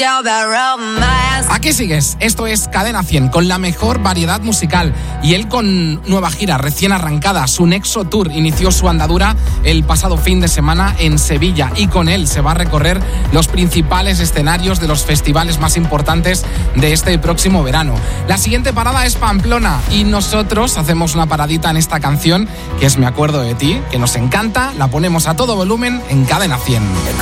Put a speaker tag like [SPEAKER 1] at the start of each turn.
[SPEAKER 1] Aquí sigues, esto es Cadena 100 con la mejor variedad musical y él con nueva gira recién arrancada. Su Nexo Tour inició su andadura el pasado fin de semana en Sevilla y con él se va a recorrer los principales escenarios de los festivales más importantes de este próximo verano. La siguiente parada es Pamplona y nosotros hacemos una paradita en esta canción que es Me acuerdo de ti, que nos encanta, la ponemos a todo volumen en Cadena 100.